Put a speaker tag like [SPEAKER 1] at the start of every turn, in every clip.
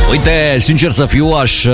[SPEAKER 1] Uite, sincer să fiu, aș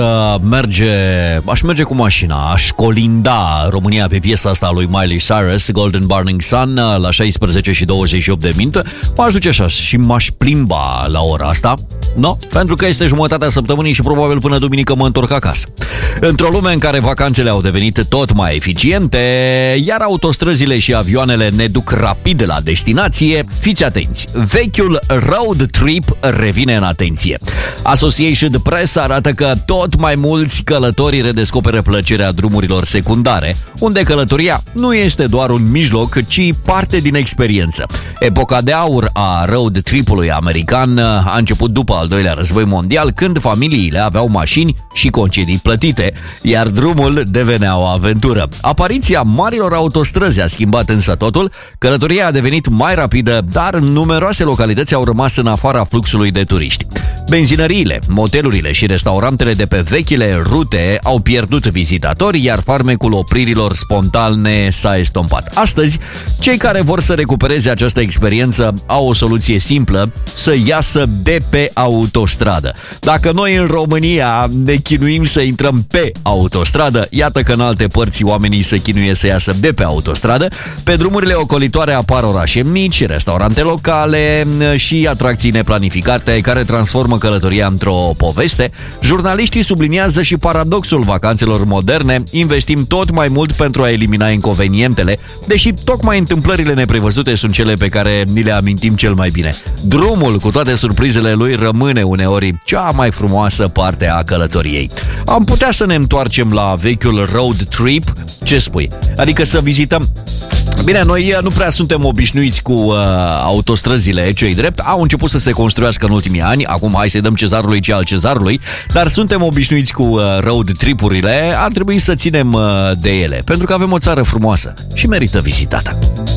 [SPEAKER 1] merge cu mașina, aș colinda România pe piesa asta lui Miley Cyrus, Golden Burning Sun, la 16 și 28 de minute. M-aș duce așa și m-aș plimba la ora asta, no? Pentru că este jumătatea săptămânii și probabil până duminică mă întorc acasă. Într-o lume în care vacanțele au devenit tot mai eficiente, iar autostrăzile și avioanele ne duc rapid la destinație, fiți atenți, vechiul road trip revine în atenție. Associated Press arată că tot mai mulți călători redescoperă plăcerea drumurilor secundare, unde călătoria nu este doar un mijloc, ci parte din experiență. Epoca de aur a road tripului american a început după al doilea război mondial, când familiile aveau mașini și concedii plătite, iar drumul devenea o aventură. Apariția marilor autostrăzi a schimbat însă totul, călătoria a devenit mai rapidă, dar numeroase localități au rămas în afara fluxului de turiști. Benzinăriile, motelurile și restaurantele de pe vechile rute au pierdut vizitatori, iar farmecul opririlor spontane s-a estompat. Astăzi, cei care vor să recupereze această experiență au o soluție simplă: să iasă de pe autostradă. Dacă noi în România ne chinuim să intrăm pe autostradă, iată că în alte părți oamenii se chinuie să iasă de pe autostradă. Pe drumurile ocolitoare apar orașe mici, restaurante locale și atracții neplanificate care transformă călătoria într-o poveste. Jurnaliștii subliniază și paradoxul vacanțelor moderne: investim tot mai mult pentru a elimina inconvenientele, deși tocmai întâmplările neprevăzute sunt cele pe care ni le amintim cel mai bine. Drumul, cu toate surprizele lui, rămâne uneori cea mai frumoasă parte a călătoriei. Am putea să ne întoarcem la vechiul road trip? Ce spui? Adică să vizităm... Bine, noi nu prea suntem obișnuiți cu autostrăzile, ce-i drept. Au început să se construiască în ultimii ani. Acum hai să-i dăm cezarului ce al cezarului. Dar suntem obișnuiți cu road tripurile. Ar trebui să ținem de ele, pentru că avem o țară frumoasă și merită vizitată.